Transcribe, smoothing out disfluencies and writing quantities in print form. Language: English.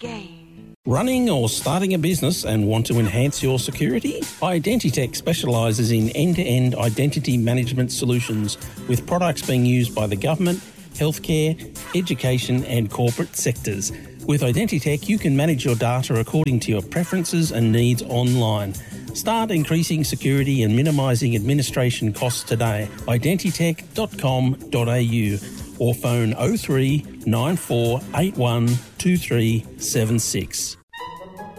game. Running or starting a business and want to enhance your security? Identitech specialises in end-to-end identity management solutions with products being used by the government, healthcare, education and corporate sectors. With Identitech, you can manage your data according to your preferences and needs online. Start increasing security and minimising administration costs today. Identitech.com.au or phone 03 9481 2376.